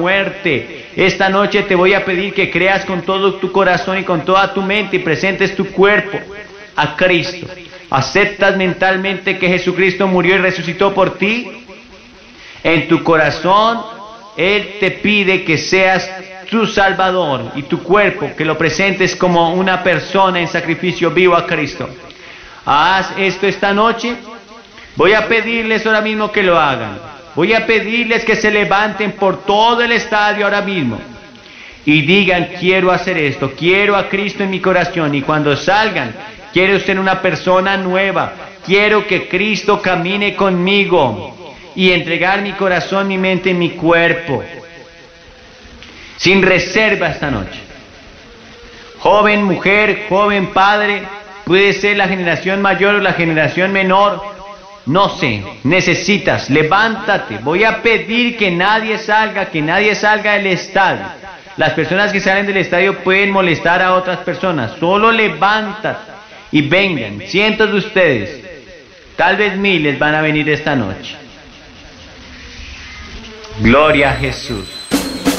muerte. Esta noche te voy a pedir que creas con todo tu corazón y con toda tu mente y presentes tu cuerpo a Cristo. ¿Aceptas mentalmente que Jesucristo murió y resucitó por ti? En tu corazón, Él te pide que seas tu Salvador y tu cuerpo, que lo presentes como una persona en sacrificio vivo a Cristo. Haz esto esta noche. Voy a pedirles ahora mismo que lo hagan. Voy a pedirles que se levanten por todo el estadio ahora mismo y digan: quiero hacer esto, quiero a Cristo en mi corazón. Y cuando salgan, quiero ser una persona nueva. Quiero que Cristo camine conmigo y entregar mi corazón, mi mente y mi cuerpo sin reserva esta noche. Joven, mujer, joven, padre, puede ser la generación mayor o la generación menor, no sé, necesitas, levántate. Voy a pedir que nadie salga del estadio. Las personas que salen del estadio pueden molestar a otras personas. Solo levántate y vengan. Cientos de ustedes, tal vez miles, van a venir esta noche. Gloria a Jesús.